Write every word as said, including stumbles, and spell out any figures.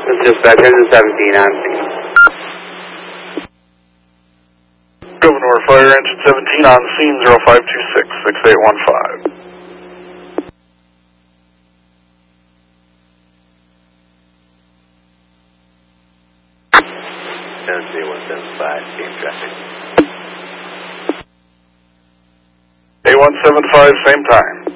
Dispatch, engine seventeen on scene. Governor, Fire Engine seventeen on scene, zero five two six, six eight one five. zero one seven five, same traffic. eight one seven five, same time.